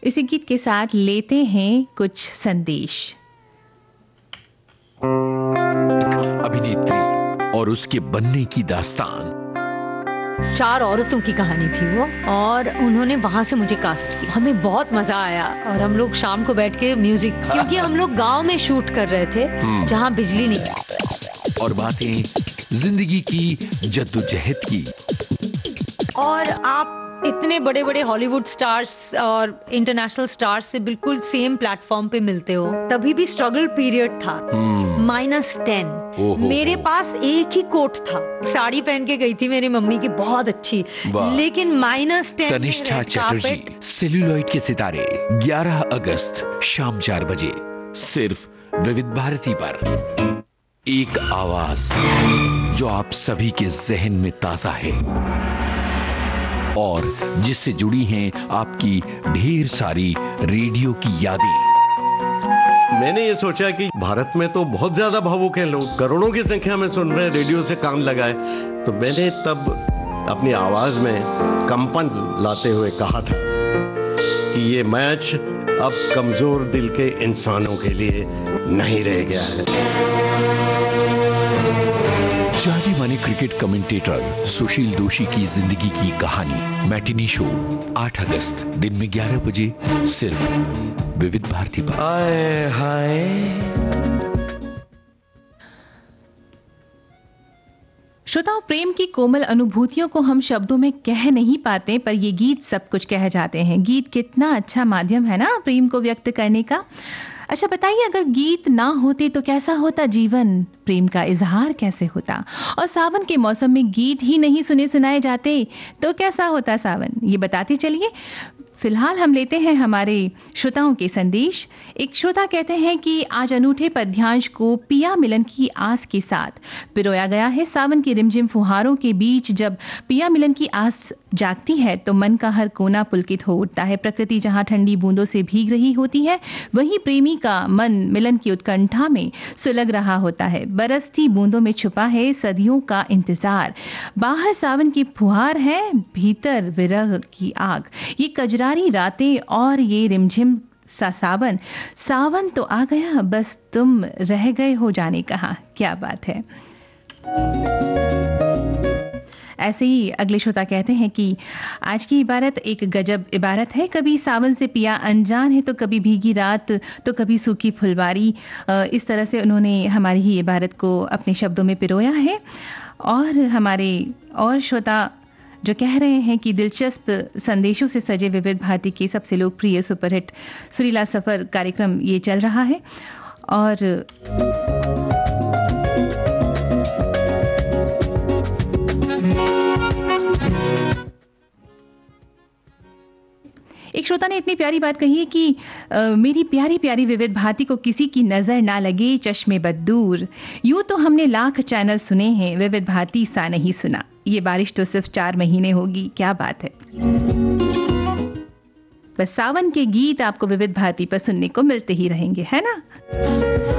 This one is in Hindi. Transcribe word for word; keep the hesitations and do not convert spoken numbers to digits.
इसी गीत के साथ लेते हैं कुछ संदेश। अभिनेत्री और उसके बनने की दास्तान। चार औरतों की कहानी थी वो, और उन्होंने वहाँ से मुझे कास्ट किया। हमें बहुत मजा आया और हम लोग शाम को बैठ के म्यूजिक, क्योंकि हम लोग गांव में शूट कर रहे थे जहाँ बिजली नहीं। और बातें जिंदगी की जद्दोजहद की। और आप इतने बड़े बड़े हॉलीवुड स्टार्स और इंटरनेशनल स्टार्स से बिल्कुल सेम प्लेटफॉर्म पे मिलते हो। तभी भी स्ट्रगल पीरियड था, माइनस टेन। मेरे पास एक ही कोट था, साड़ी पहन के गई थी मेरी मम्मी की, बहुत अच्छी, लेकिन minus ten. Tanishtha Chatterjee, celluloid के सितारे, ग्यारह अगस्त शाम चार बजे, सिर्फ विविध भारती पर। एक आवाज जो आप सभी के जहन में ताजा है और जिससे जुड़ी हैं आपकी ढेर सारी रेडियो की यादें। मैंने ये सोचा कि भारत में तो बहुत ज्यादा भावुक हैं लोग, करोड़ों की संख्या में सुन रहे हैं, रेडियो से काम लगाए। तो मैंने तब अपनी आवाज में कंपन लाते हुए कहा था कि ये मैच अब कमजोर दिल के इंसानों के लिए नहीं रह गया है। जाने माने क्रिकेट कमेंटेटर सुशील दोषी की जिंदगी की कहानी, मैटिनी शो आठ अगस्त दिन में ग्यारह बजे, सिर्फ विविध भारती पर। हाय हाय। श्रोताओं, प्रेम की कोमल अनुभूतियों को हम शब्दों में कह नहीं पाते, पर ये गीत सब कुछ कह जाते हैं। गीत कितना अच्छा माध्यम है ना प्रेम को व्यक्त करने का। अच्छा बताइए, अगर गीत ना होते तो कैसा होता जीवन, प्रेम का इजहार कैसे होता? और सावन के मौसम में गीत ही नहीं सुने सुनाए जाते तो कैसा होता सावन, ये बताते चलिए। फिलहाल हम लेते हैं हमारे श्रोताओं के संदेश। एक श्रोता कहते हैं कि आज अनूठे पद्यांश को पिया मिलन की आस के साथ पिरोया गया है। सावन की रिमझिम फुहारों के बीच जब पिया मिलन की आस जागती है तो मन का हर कोना पुलकित हो उठता है। प्रकृति जहाँ ठंडी बूंदों से भीग रही होती है, वहीं प्रेमी का मन मिलन की उत्कंठा में सुलग रहा होता है। बरसती बूंदों में छुपा है सदियों का इंतजार। बाहर सावन की फुहार है, भीतर विरह की आग। ये कजरारी रातें और ये रिमझिम सा सावन, सावन तो आ गया, बस तुम रह गए हो जाने कहाँ। क्या बात है। ऐसे ही अगले श्रोता कहते हैं कि आज की इबारत एक गजब इबारत है। कभी सावन से पिया अनजान है, तो कभी भीगी रात, तो कभी सूखी फुलवारी। इस तरह से उन्होंने हमारी ही इबारत को अपने शब्दों में पिरोया है। और हमारे और श्रोता जो कह रहे हैं कि दिलचस्प संदेशों से सजे विविध भारती के सबसे लोकप्रिय सुपरहिट सुरीला सफ़र कार्यक्रम ये चल रहा है। और एक श्रोता ने इतनी प्यारी बात कही है कि आ, मेरी प्यारी प्यारी विविध भारती को किसी की नज़र ना लगे चश्मे बदूर। यूँ तो हमने लाख चैनल सुने हैं, विविध भारती सा नहीं सुना। ये बारिश तो सिर्फ चार महीने होगी। क्या बात है। बस सावन के गीत आपको विविध भारती पर सुनने को मिलते ही रहेंगे, है ना।